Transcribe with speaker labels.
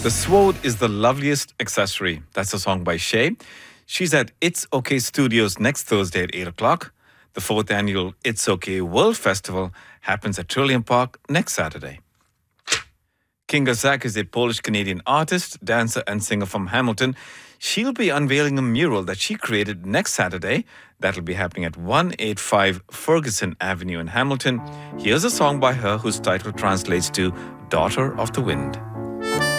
Speaker 1: The Sword is the loveliest accessory. That's a song by Shay. She's at It's OK Studios next Thursday at 8 o'clock. The 4th annual It's OK World Festival happens at Trillium Park next Saturday. Kinga Zak is a Polish-Canadian artist, dancer and singer from Hamilton. She'll be unveiling a mural that she created next Saturday. That'll be happening at 185 Ferguson Avenue in Hamilton. Here's a song by her whose title translates to Daughter of the Wind.